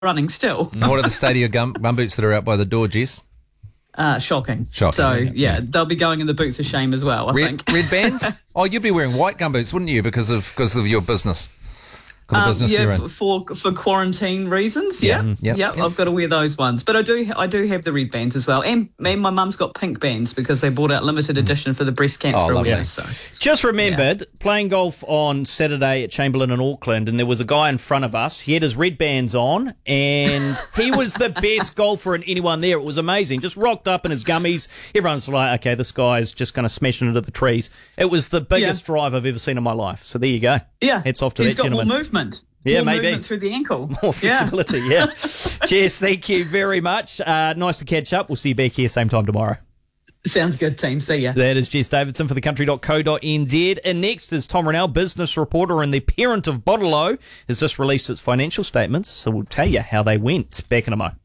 running still. And what are the Stadia gum boots that are out by the door, Jess? Shocking. Shocking. So, they'll be going in the boots of shame as well, I think. Red bands? Oh, you'd be wearing white gum boots, wouldn't you, because of your business? For quarantine reasons, I've got to wear those ones. But I do have the red bands as well, and my mum's got pink bands because they brought out limited edition for the breast cancer awareness. So just remembered playing golf on Saturday at Chamberlain in Auckland, and there was a guy in front of us. He had his red bands on, and he was the best golfer in anyone there. It was amazing. Just rocked up in his gummies. Everyone's like, okay, this guy's just kind of smashing into the trees. It was the biggest drive I've ever seen in my life. So there you go. Yeah, hats off to that gentleman. He's got more movement. Yeah, more maybe. movement through the ankle. More flexibility, Jess, thank you very much. Nice to catch up. We'll see you back here same time tomorrow. Sounds good, team. See ya. That is Jess Davidson for thecountry.co.nz. And next is Tom Rennell, business reporter and the parent of Bottle-O, has just released its financial statements, so we'll tell you how they went. Back in a mo.